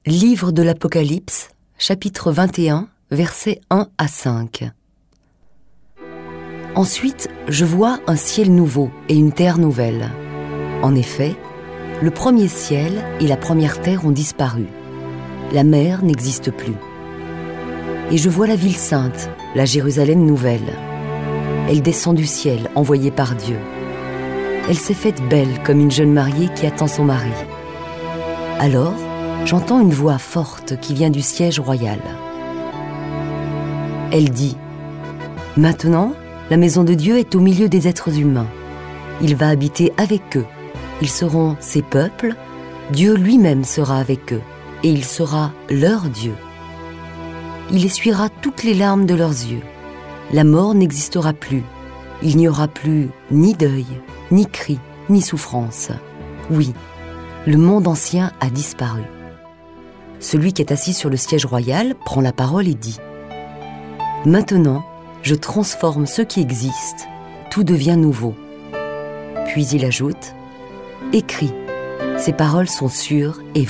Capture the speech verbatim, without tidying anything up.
Livre de l'Apocalypse, chapitre vingt et un, versets un à cinq. Ensuite, je vois un ciel nouveau et une terre nouvelle. En effet, le premier ciel et la première terre ont disparu. La mer n'existe plus. Et je vois la ville sainte, la Jérusalem nouvelle. Elle descend du ciel, envoyée par Dieu. Elle s'est faite belle comme une jeune mariée qui attend son mari. Alors, j'entends une voix forte qui vient du siège royal. Elle dit : « Maintenant, la maison de Dieu est au milieu des êtres humains. Il va habiter avec eux. Ils seront ses peuples. Dieu lui-même sera avec eux. Et il sera leur Dieu. Il essuiera toutes les larmes de leurs yeux. La mort n'existera plus. Il n'y aura plus ni deuil, ni cri, ni souffrance. Oui, le monde ancien a disparu. » Celui qui est assis sur le siège royal prend la parole et dit : « Maintenant, je transforme ce qui existe, tout devient nouveau. » Puis il ajoute : « Écris, ces paroles sont sûres et vraies. »